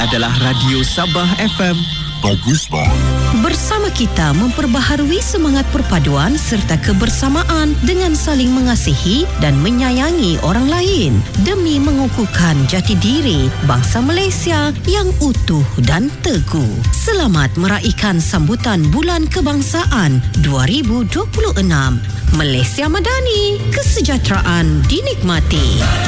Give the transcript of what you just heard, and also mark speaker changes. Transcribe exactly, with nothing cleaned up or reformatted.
Speaker 1: adalah Radio Sabah F M.
Speaker 2: Bagus, Pak.
Speaker 3: Bersama kita memperbaharui semangat perpaduan serta kebersamaan dengan saling mengasihi dan menyayangi orang lain demi mengukuhkan jati diri bangsa Malaysia yang utuh dan teguh. Selamat meraihkan sambutan Bulan Kebangsaan dua ribu dua puluh enam. Malaysia Madani, kesejahteraan dinikmati.